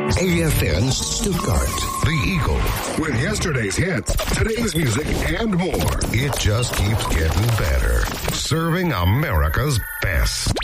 AFN Stuttgart. The Eagle. With yesterday's hits, today's music, and more. It just keeps getting better. Serving America's best.